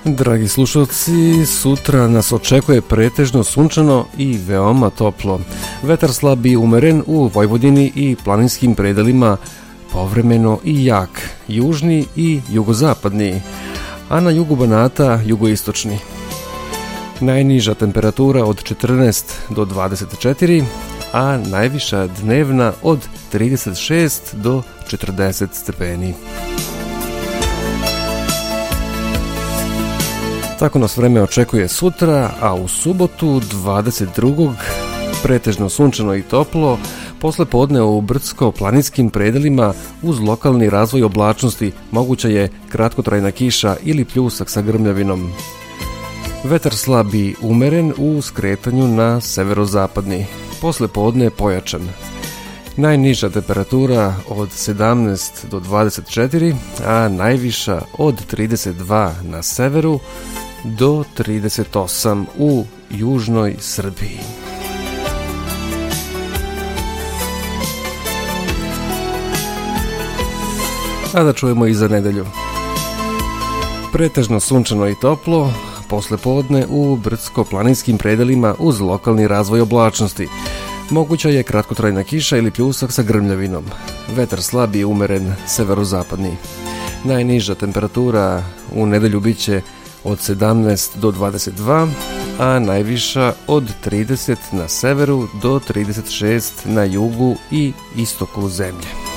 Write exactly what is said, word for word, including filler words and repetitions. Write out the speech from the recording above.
Dragi slušalci, sutra nas očekuje pretežno sunčano i veoma toplo. Vetar slab i umeren u Vojvodini i planinskim predelima, povremeno i jak, južni i jugozapadni, a na jugu Banata jugoistočni. Najniža temperatura od četrnaest do dvadeset četiri, a najviša dnevna od trideset šest do četrdeset stepeni. Tako nas vreme očekuje sutra, a u subotu dvadeset drugog pretežno sunčano i toplo, posle podne u brdsko-planinskim predelima uz lokalni razvoj oblačnosti moguća je kratkotrajna kiša ili pljusak sa grmljavinom. Vetar slab i umeren u skretanju na severozapadni, posle podne pojačan. Najniža temperatura od sedamnaest do dvadeset četiri, a najviša od trideset dva na severu do trideset osam u južnoj Srbiji. A da čujemo i za nedelju. Pretežno sunčano i toplo, posle podne u brdsko-planinskim predelima uz lokalni razvoj oblačnosti. Moguća je kratkotrajna kiša ili pljusak sa grmljavinom. Vetar slab i umeren severozapadni. Najniža temperatura u nedelju biće od sedamnaest do dvadeset dva, a najviša od trideset na severu do trideset šest na jugu i istoku zemlje.